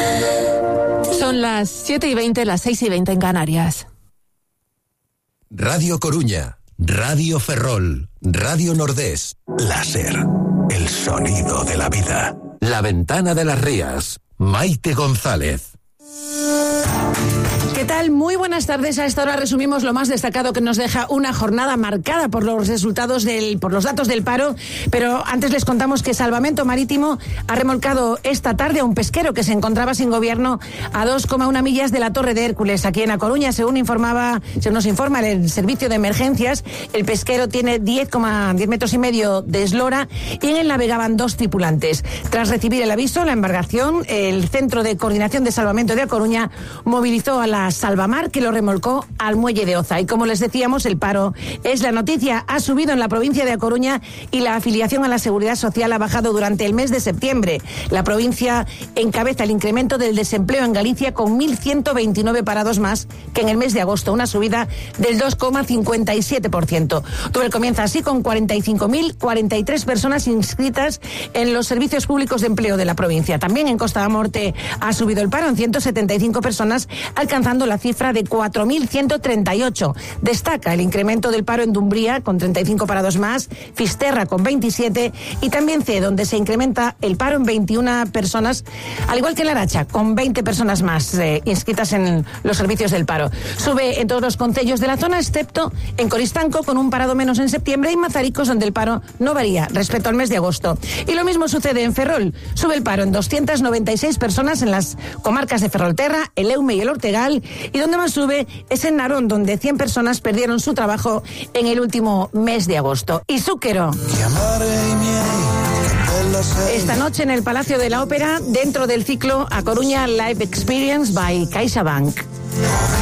Son las 7:20, las 6:20 en Canarias. Radio Coruña, Radio Ferrol, Radio Nordés, Láser, el sonido de la vida. La Ventana de las Rías, Maite González. ¿Qué tal? Muy buenas tardes. A esta hora resumimos lo más destacado que nos deja una jornada marcada por los resultados por los datos del paro, pero antes les contamos que Salvamento Marítimo ha remolcado esta tarde a un pesquero que se encontraba sin gobierno a 2,1 millas de la Torre de Hércules, aquí en A Coruña. Según nos informa el servicio de emergencias, el pesquero tiene 10 metros y medio de eslora y en él navegaban 2 tripulantes. Tras recibir el aviso, la embarcación, el Centro de Coordinación de Salvamento de A Coruña movilizó a la Salvamar, que lo remolcó al muelle de Oza. Y como les decíamos, el paro es la noticia. Ha subido en la provincia de A Coruña y la afiliación a la Seguridad Social ha bajado durante el mes de septiembre. La provincia encabeza el incremento del desempleo en Galicia con 1.129 parados más que en el mes de agosto, una subida del 2,57%. Octubre comienza así con 45.043 personas inscritas en los servicios públicos de empleo de la provincia. También en Costa da Morte ha subido el paro en 175 personas, alcanzando la cifra de 4.138. Destaca el incremento del paro en Dumbría, con 35 parados más, Fisterra con 27 y también C, donde se incrementa el paro en 21 personas, al igual que en Laracha, con 20 personas más inscritas en los servicios del paro. Sube en todos los concellos de la zona, excepto en Coristanco, con un parado menos en septiembre, y Mazaricos, donde el paro no varía respecto al mes de agosto. Y lo mismo sucede en Ferrol. Sube el paro en 296 personas en las comarcas de Ferrolterra, el Eume y el Ortegal, y donde más sube es en Narón, donde 100 personas perdieron su trabajo en el último mes de agosto. Y Zúquero. Esta noche en el Palacio de la Ópera, dentro del ciclo A Coruña Live Experience by CaixaBank.